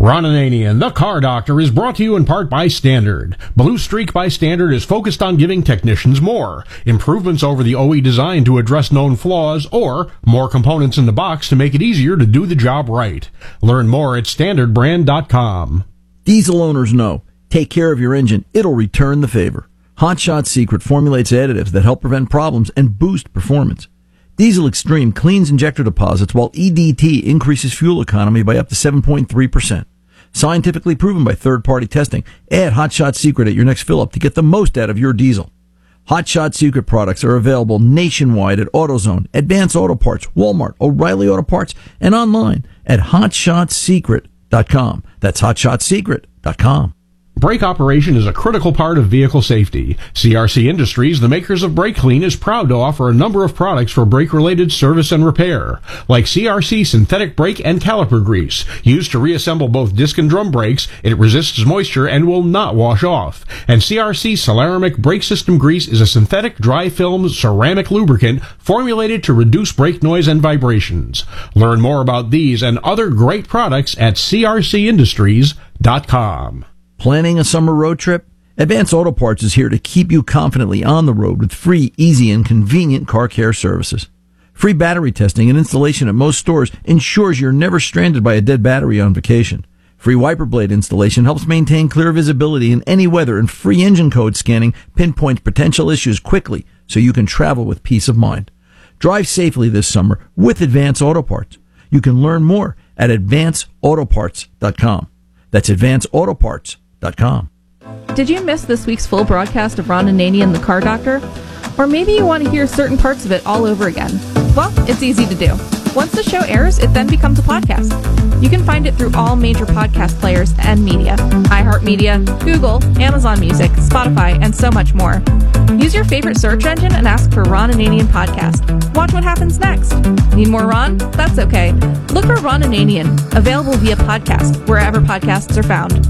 Ron Ananian, the Car Doctor, is brought to you in part by Standard. Blue Streak by Standard is focused on giving technicians more. Improvements over the OE design to address known flaws, or more components in the box to make it easier to do the job right. Learn more at standardbrand.com. Diesel owners know, take care of your engine, it'll return the favor. Hot Shot Secret formulates additives that help prevent problems and boost performance. Diesel Extreme cleans injector deposits, while EDT increases fuel economy by up to 7.3%. Scientifically proven by third-party testing. Add Hot Shot Secret at your next fill-up to get the most out of your diesel. Hot Shot Secret products are available nationwide at AutoZone, Advance Auto Parts, Walmart, O'Reilly Auto Parts, and online at HotShotSecret.com. That's HotShotSecret.com. Brake operation is a critical part of vehicle safety. CRC Industries, the makers of Brake Clean, is proud to offer a number of products for brake-related service and repair, like CRC synthetic brake and caliper grease. Used to reassemble both disc and drum brakes, it resists moisture and will not wash off. And CRC Celeramic brake system grease is a synthetic dry film ceramic lubricant formulated to reduce brake noise and vibrations. Learn more about these and other great products at crcindustries.com. Planning a summer road trip? Advance Auto Parts is here to keep you confidently on the road with free, easy, and convenient car care services. Free battery testing and installation at most stores ensures you're never stranded by a dead battery on vacation. Free wiper blade installation helps maintain clear visibility in any weather, and free engine code scanning pinpoints potential issues quickly so you can travel with peace of mind. Drive safely this summer with Advance Auto Parts. You can learn more at advanceautoparts.com. That's advanceautoparts.com. Did you miss this week's full broadcast of Ron Ananian, the Car Doctor? Or maybe you want to hear certain parts of it all over again. Well, it's easy to do. Once the show airs, it then becomes a podcast. You can find it through all major podcast players and media: iHeartMedia, Google, Amazon Music, Spotify, and so much more. Use your favorite search engine and ask for Ron Ananian Podcast. Watch what happens next. Need more Ron? That's okay. Look for Ron Ananian, available via podcast, wherever podcasts are found.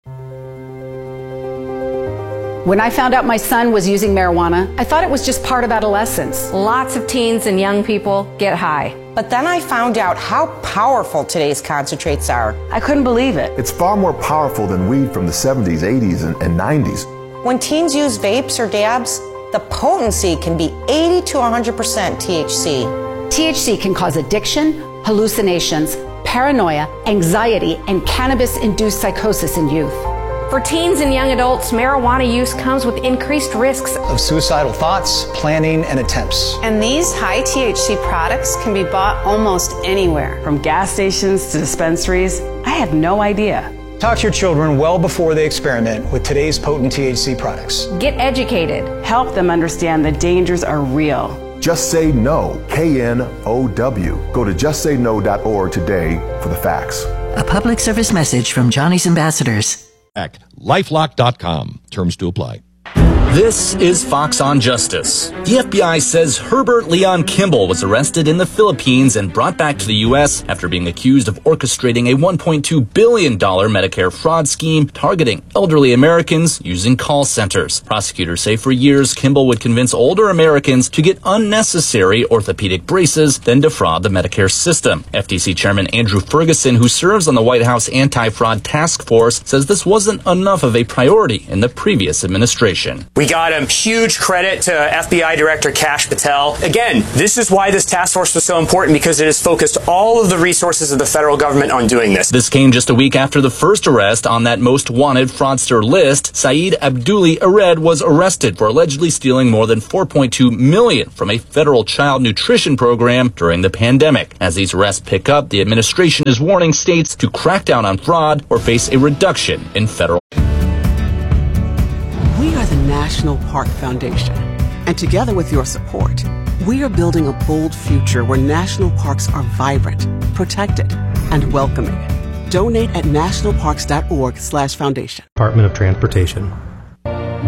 When I found out my son was using marijuana, I thought it was just part of adolescence. Lots of teens and young people get high. But then I found out how powerful today's concentrates are. I couldn't believe it. It's far more powerful than weed from the 70s, 80s, and 90s. When teens use vapes or dabs, the potency can be 80 to 100% THC. THC can cause addiction, hallucinations, paranoia, anxiety, and cannabis-induced psychosis in youth. For teens and young adults, marijuana use comes with increased risks of suicidal thoughts, planning, and attempts. And these high THC products can be bought almost anywhere. From gas stations to dispensaries, I had no idea. Talk to your children well before they experiment with today's potent THC products. Get educated. Help them understand the dangers are real. Just Say No, KNOW. Go to justsayno.org today for the facts. A public service message from Johnny's Ambassadors. LifeLock.com. Terms to apply. This is Fox on Justice. The FBI says Herbert Leon Kimball was arrested in the Philippines and brought back to the U.S. after being accused of orchestrating a $1.2 billion Medicare fraud scheme targeting elderly Americans using call centers. Prosecutors say for years, Kimball would convince older Americans to get unnecessary orthopedic braces, then defraud the Medicare system. FTC Chairman Andrew Ferguson, who serves on the White House Anti-Fraud Task Force, says this wasn't enough of a priority in the previous administration. We got a huge credit to FBI Director Kash Patel. Again, this is why this task force was so important, because it has focused all of the resources of the federal government on doing this. This came just a week after the first arrest on that most wanted fraudster list. Saeed Abduli Ared was arrested for allegedly stealing more than $4.2 million from a federal child nutrition program during the pandemic. As these arrests pick up, the administration is warning states to crack down on fraud or face a reduction in federal. We are the National Park Foundation, and together with your support, we are building a bold future where national parks are vibrant, protected, and welcoming. Donate at nationalparks.org/foundation. Department of Transportation.